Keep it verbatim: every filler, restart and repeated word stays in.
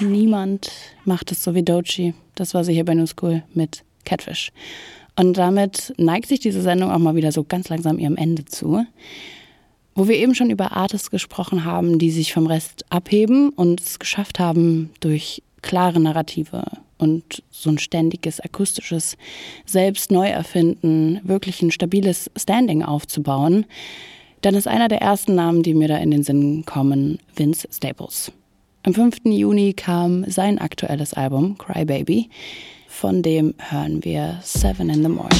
niemand macht es so wie Doechii. Das war sie hier bei New School mit Catfish. Und damit neigt sich diese Sendung auch mal wieder so ganz langsam ihrem Ende zu. Wo wir eben schon über Artists gesprochen haben, die sich vom Rest abheben und es geschafft haben, durch klare Narrative und so ein ständiges akustisches Selbst-Neuerfinden wirklich ein stabiles Standing aufzubauen, dann ist einer der ersten Namen, die mir da in den Sinn kommen, Vince Staples. Am fünften Juni kam sein aktuelles Album Cry Baby, von dem hören wir Seven in the Morning.